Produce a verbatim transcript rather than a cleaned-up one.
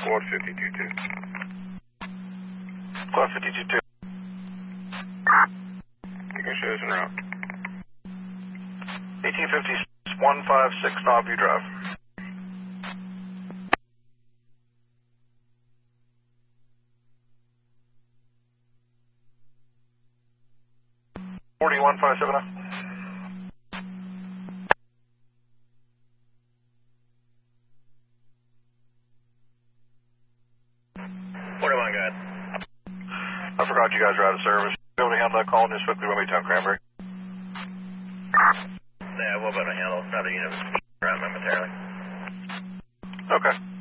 Quad fifty-two two. Quad fifty-two two. You can show us en route. eighteen fifty, one five six, Snobbview Drive. forty-one five seven zero. forty-one, go ahead. I forgot you guys are out of service. Be able to handle that call just quickly when we town Cranberry. Yeah, we'll be able to handle another unit around momentarily. Okay.